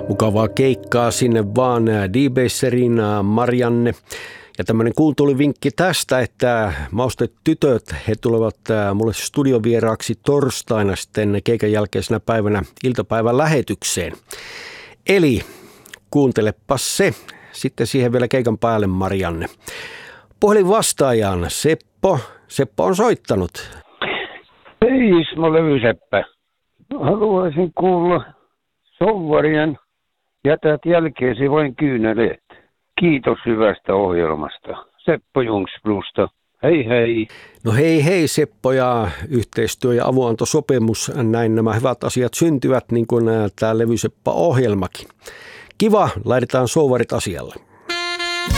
Mukavaa keikkaa sinne vaan D-Baserin Marianne. Ja tämmöinen kuultulivinkki tästä, että Maustetytöt, he tulevat mulle studiovieraaksi torstaina sitten keikan jälkeisenä päivänä iltapäivän lähetykseen. Eli kuuntelepas se. Sitten siihen vielä keikan päälle Marianne. Puhelin vastaajan Seppo. Seppo on soittanut. Hei Ismo Levyseppä. Haluaisin kuulla Souvarien Jätät jälkeesi vain kyyneleet. Kiitos hyvästä ohjelmasta. Seppo Jungsblusta. Hei hei. No hei Seppo, ja yhteistyö- ja avunantosopimus, näin nämä hyvät asiat syntyvät, niin kuin tämä Levyseppä-ohjelmakin. Kiva, laitetaan Souvarit asialle.